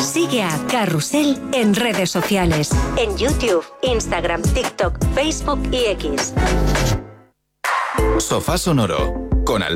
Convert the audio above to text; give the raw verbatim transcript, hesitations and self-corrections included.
Sigue a Carrusel en redes sociales. En YouTube, Instagram, TikTok, Facebook y X. Sofá Sonoro con